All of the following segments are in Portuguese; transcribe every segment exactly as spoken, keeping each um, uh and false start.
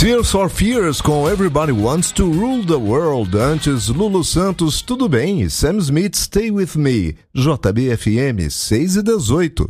Tears for Fears com Everybody Wants to Rule the World. Antes, Lulu Santos, Tudo Bem, e Sam Smith, Stay With Me. J B F M seis e dezoito.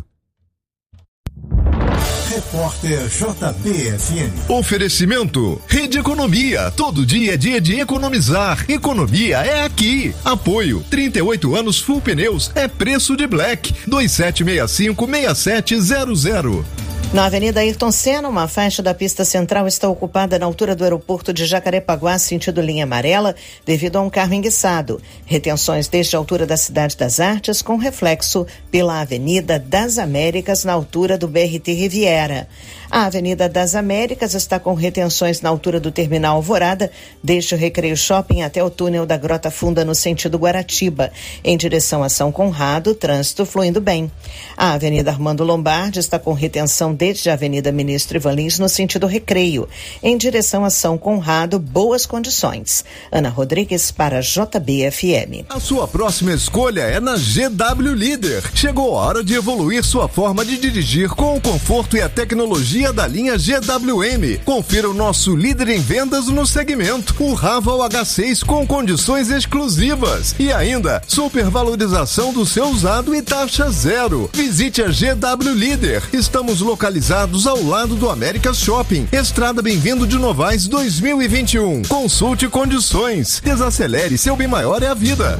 Repórter J B F M. Oferecimento Rede Economia. Todo dia é dia de economizar. Economia é aqui. Apoio trinta e oito anos Full Pneus. É preço de Black. dois sete seis cinco, seis sete zero zero. Na Avenida Ayrton Senna, uma faixa da pista central está ocupada na altura do aeroporto de Jacarepaguá, sentido linha amarela, devido a um carro enguiçado. Retenções desde a altura da Cidade das Artes, com reflexo pela Avenida das Américas, na altura do B R T Riviera. A Avenida das Américas está com retenções na altura do Terminal Alvorada, desde o Recreio Shopping até o túnel da Grota Funda, no sentido Guaratiba. Em direção a São Conrado, trânsito fluindo bem. A Avenida Armando Lombardi está com retenção desde a Avenida Ministro Ivan Lins, no sentido Recreio. Em direção a São Conrado, boas condições. Ana Rodrigues para J B F M. A sua próxima escolha é na G W Líder. Chegou a hora de evoluir sua forma de dirigir com o conforto e a tecnologia da linha G W M. Confira o nosso líder em vendas no segmento, o Raval H seis, com condições exclusivas. E ainda, supervalorização do seu usado e taxa zero. Visite a G W Líder. Estamos localizados ao lado do América Shopping. Estrada Bem-vindo de Novaes dois mil e vinte e um. Consulte condições. Desacelere, seu bem maior é a vida.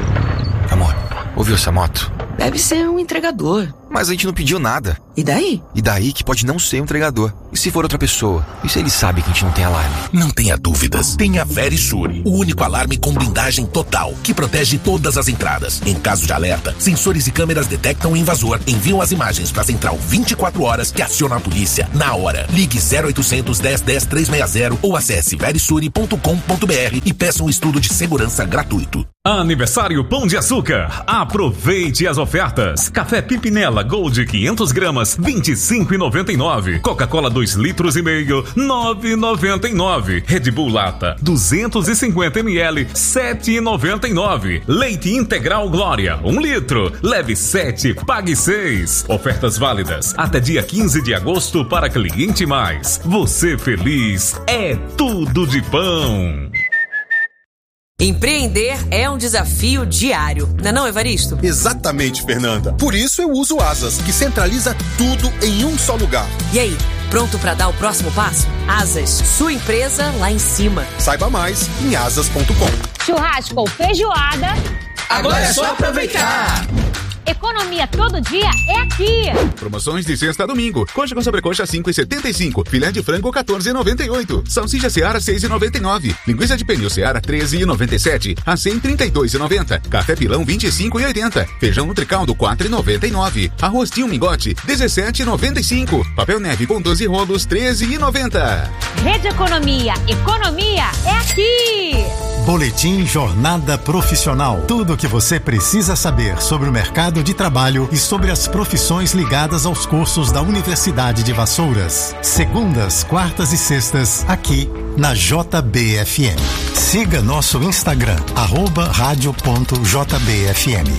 Amor, ouviu essa moto? Deve ser um entregador. Mas a gente não pediu nada. E daí? E daí que pode não ser um entregador. E se for outra pessoa? E se ele sabe que a gente não tem alarme? Não tenha dúvidas. Tenha Verisure, o único alarme com blindagem total, que protege todas as entradas. Em caso de alerta, sensores e câmeras detectam o invasor, enviam as imagens para a central vinte e quatro horas, que aciona a polícia na hora. Ligue zero oitocentos, dez, dez, trezentos e sessenta ou acesse verisure ponto com ponto b r e peça um estudo de segurança gratuito. Aniversário Pão de Açúcar. Aproveite as ofertas. Café Pimpinela Gold quinhentas gramas, vinte e cinco reais e noventa e nove. Coca-Cola dois litros e meio, nove reais e noventa e nove. Red Bull Lata duzentos e cinquenta mililitros, sete reais e noventa e nove. Leite Integral Glória um litro, leve sete, pague seis. Ofertas válidas até dia quinze de agosto para cliente mais. Você feliz é tudo de pão. Empreender é um desafio diário, não é não, Evaristo? Exatamente, Fernanda. Por isso eu uso o Asas, que centraliza tudo em um só lugar. E aí, pronto para dar o próximo passo? Asas, sua empresa lá em cima. Saiba mais em asas ponto com. Churrasco ou feijoada, agora é só aproveitar. Economia todo dia é aqui. Promoções de sexta a domingo. Coxa com sobrecoxa cinco reais e setenta e cinco. Filé de frango quatorze reais e noventa e oito. Salsicha Seara seis reais e noventa e nove. Linguiça de pernil Seara treze reais e noventa e sete. Acém trinta e dois reais e noventa. Café Pilão vinte e cinco reais e oitenta. Feijão Nutricaldo quatro reais e noventa e nove. Arroz Tio Mingote dezessete reais e noventa e cinco. Papel Neve com doze rolos treze reais e noventa. Rede Economia. Economia é aqui. Boletim Jornada Profissional. Tudo o que você precisa saber sobre o mercado de trabalho e sobre as profissões ligadas aos cursos da Universidade de Vassouras. Segundas, quartas e sextas, aqui na J B F M. Siga nosso Instagram, arroba rádio ponto j b f m.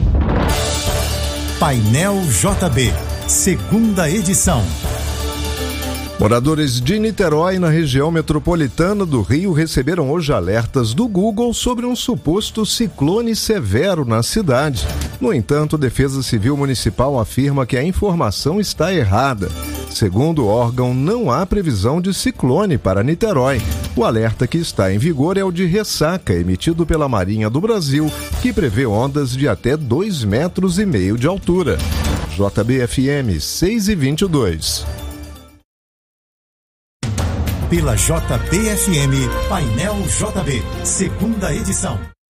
Painel J B, segunda edição. Moradores de Niterói, na região metropolitana do Rio, receberam hoje alertas do Google sobre um suposto ciclone severo na cidade. No entanto, a Defesa Civil Municipal afirma que a informação está errada. Segundo o órgão, não há previsão de ciclone para Niterói. O alerta que está em vigor é o de ressaca, emitido pela Marinha do Brasil, que prevê ondas de até dois metros e meio de altura. J B F M seis e vinte e dois. Pela J B F M, Painel J B, segunda edição.